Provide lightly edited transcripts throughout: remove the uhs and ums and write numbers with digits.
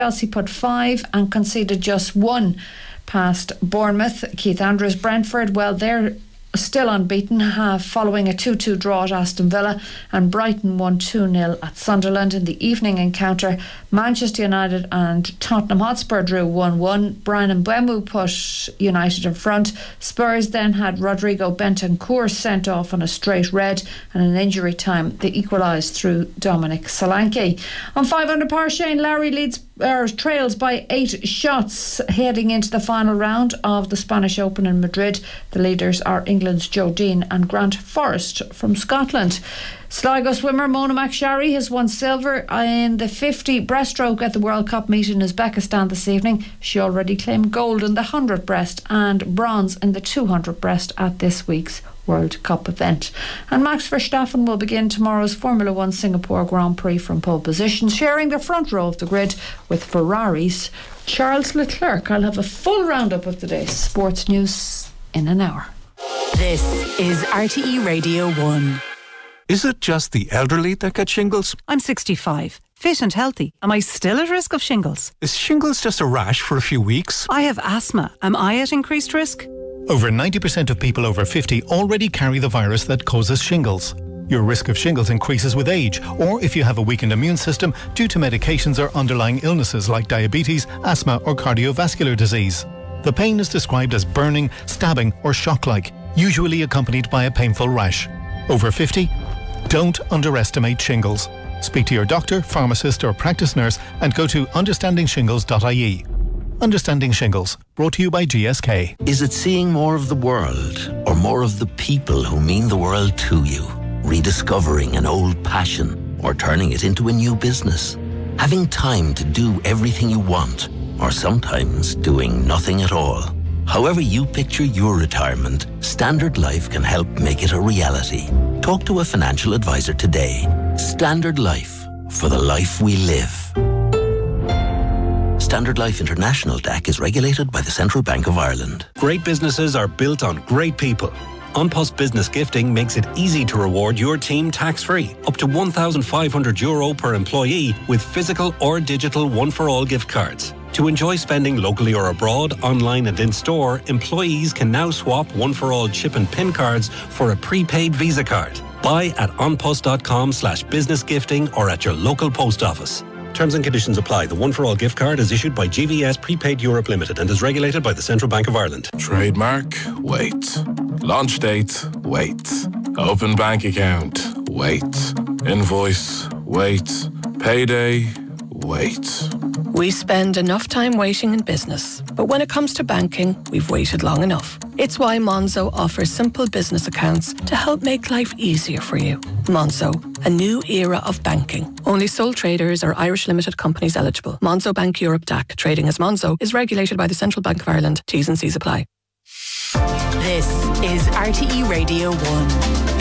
Chelsea put 5 and conceded just 1 past Bournemouth. Keith Andrews, Brentford, well, they're still unbeaten, following a 2-2 draw at Aston Villa, and Brighton won 2-0 at Sunderland. In the evening encounter, Manchester United and Tottenham Hotspur drew 1-1. Bryan Mbeumo put United in front. Spurs then had Rodrigo Bentancur sent off on a straight red, and in injury time they equalised through Dominic Solanke. On 5 under par, Shane Lowry trails by 8 shots heading into the final round of the Spanish Open in Madrid. The leaders are England's Joe Dean and Grant Forrest from Scotland. Sligo swimmer Mona McSharry has won silver in the 50 breaststroke at the World Cup meet in Uzbekistan this evening. She already claimed gold in the 100 breast and bronze in the 200 breast at this week's World Cup event. And Max Verstappen will begin tomorrow's Formula 1 Singapore Grand Prix from pole position, sharing the front row of the grid with Ferrari's Charles Leclerc. I'll have a full roundup of the day's sports news in an hour. This is RTE Radio 1. Is it just the elderly that get shingles? I'm 65, fit and healthy. Am I still at risk of shingles? Is shingles just a rash for a few weeks? I have asthma. Am I at increased risk? Over 90% of people over 50 already carry the virus that causes shingles. Your risk of shingles increases with age, or if you have a weakened immune system due to medications or underlying illnesses like diabetes, asthma or cardiovascular disease. The pain is described as burning, stabbing or shock-like, usually accompanied by a painful rash. Over 50? Don't underestimate shingles. Speak to your doctor, pharmacist or practice nurse and go to understandingshingles.ie. Understanding Shingles, brought to you by GSK. Is it seeing more of the world or more of the people who mean the world to you? Rediscovering an old passion or turning it into a new business? Having time to do everything you want or sometimes doing nothing at all? However you picture your retirement, Standard Life can help make it a reality. Talk to a financial advisor today. Standard Life, for the life we live. Standard Life International DAC is regulated by the Central Bank of Ireland. Great businesses are built on great people. An Post Business Gifting makes it easy to reward your team tax-free, up to €1,500 per employee with physical or digital one-for-all gift cards. To enjoy spending locally or abroad, online and in-store, employees can now swap one-for-all chip and PIN cards for a prepaid Visa card. Buy at onpost.com/business gifting or at your local post office. Terms and conditions apply. The one-for-all gift card is issued by GVS Prepaid Europe Limited and is regulated by the Central Bank of Ireland. Trademark, wait. Launch date, wait. Open bank account, wait. Invoice, wait. Payday, wait. We spend enough time waiting in business, but when it comes to banking, we've waited long enough. It's why Monzo offers simple business accounts to help make life easier for you. Monzo, a new era of banking. Only sole traders or Irish limited companies eligible. Monzo Bank Europe DAC, trading as Monzo, is regulated by the Central Bank of Ireland. T's and C's apply. This is RTE Radio 1.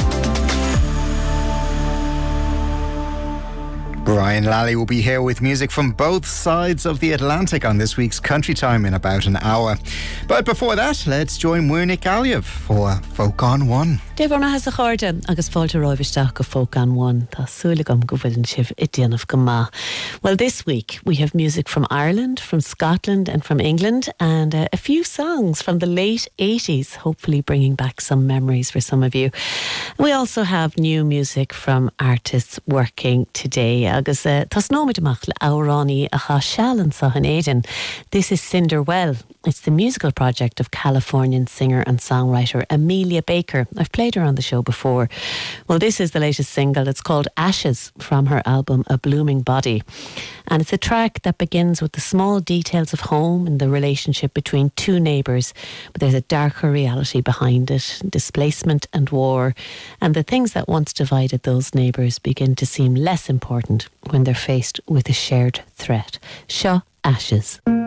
Brian Lally will be here with music from both sides of the Atlantic on this week's Country Time in about an hour. But before that, let's join Muirnick Aliev for Folk on One. Dave orna has a chorda agus fáilte roivisteach go Folk on One. Tá súlagam go bhfuiln sibh i dtéanamh go maith. Well, this week we have music from Ireland, from Scotland and from England, and a few songs from the late 80s, hopefully bringing back some memories for some of you. We also have new music from artists working today. Agus tasnóid amach le áránaí a cha sealann sa an éidean. This is Cinderwell. It's the musical project of Californian singer and songwriter Amelia Baker. I've played her on the show before. Well, this is the latest single. It's called Ashes from her album A Blooming Body. And it's a track that begins with the small details of home and the relationship between two neighbours. But there's a darker reality behind it, displacement and war. And the things that once divided those neighbours begin to seem less important when they're faced with a shared threat. Seo Ashes.